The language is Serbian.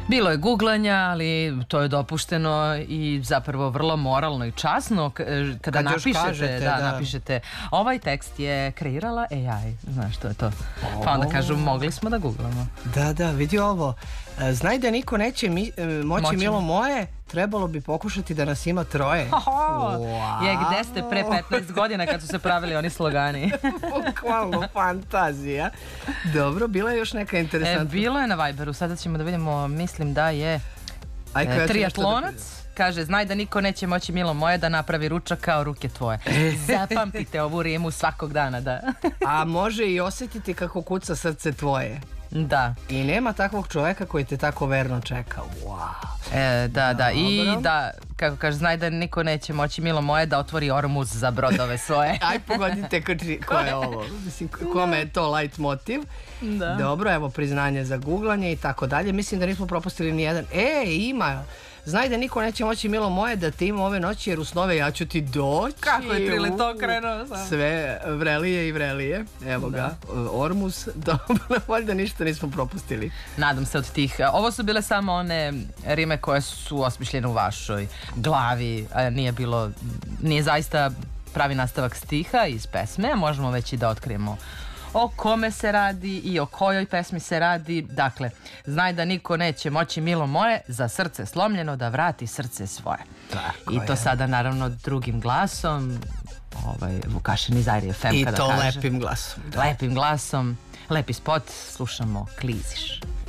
Bilo je guglanja, ali to je dopušteno i zapravo vrlo moralno i časno kada napišete. Ovaj tekst je kreirala AI, znaš što je to. Pa onda kažu mogli smo da guglamo. Da, vidi ovo. Znaj da niko neće moći milo moje, trebalo bi pokušati da nas ima troje. Je, gde ste pre 15 godina kad su se pravili oni slogani? Bukvalno fantazija. Dobro, bila je još neka interesantna. Bilo je na Viberu, sada ćemo da vidimo, mislim da je triatlonac. Kaže, znaj da niko neće moći milo moje da napravi ručak kao ruke tvoje. Zapamtite ovu rimu svakog dana, da. A može i osjetiti kako kuca srce tvoje. Da. I nema takvog čoveka koji te tako verno čeka. Wow. Da. I da, kako kaže, znaj da niko neće moći milo moje da otvori ormuz za brodove svoje. Aj pogodite ko je ovo. Mislim, kome je to light motiv. Da. Dobro, evo priznanje za googlanje i tako dalje. Mislim da nismo propustili ni jedan. Ima. Znaj da niko neće moći milo moje da te ima ove noći jer u snove ja ću ti doći. Kako je Trili to krenuo sam. Sve vrelije i vrelije. Evo ga, Ormus. Dobro, valjda ništa nismo propustili. Nadam se od tih. Ovo su bile samo one rime koje su osmišljene u vašoj glavi. Nije zaista pravi nastavak stiha iz pesme. Možemo već i da otkrijemo o kome se radi i o kojoj pesmi se radi. Dakle, znaj da niko neće moći milo moje za srce slomljeno da vrati srce svoje. I to sada naravno drugim glasom, Vukašin iz Airije FM i kada to kaže. lepim glasom. Lepim glasom, lepi spot, slušamo Kliziš.